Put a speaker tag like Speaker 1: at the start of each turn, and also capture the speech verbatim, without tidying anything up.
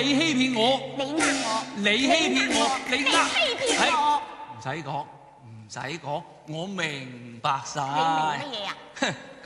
Speaker 1: 你欺騙我，
Speaker 2: 你呃我，
Speaker 1: 你欺騙我，你
Speaker 2: 你
Speaker 1: 呃，
Speaker 2: 欺騙我，
Speaker 1: 唔使講，唔使講，我明白晒。
Speaker 2: 你明乜嘢啊？
Speaker 1: 哼，